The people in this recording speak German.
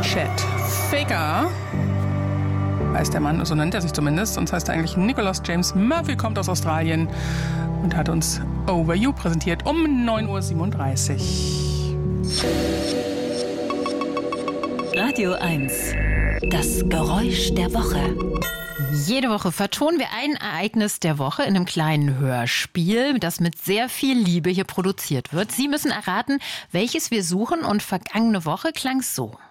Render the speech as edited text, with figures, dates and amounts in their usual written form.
Chet Faker heißt der Mann, so nennt er sich zumindest, sonst heißt er eigentlich Nicholas James Murphy, kommt aus Australien und hat uns Over You präsentiert um 9.37 Uhr. Radio 1, das Geräusch der Woche. Jede Woche vertonen wir ein Ereignis der Woche in einem kleinen Hörspiel, das mit sehr viel Liebe hier produziert wird. Sie müssen erraten, welches wir suchen, und vergangene Woche klang es so.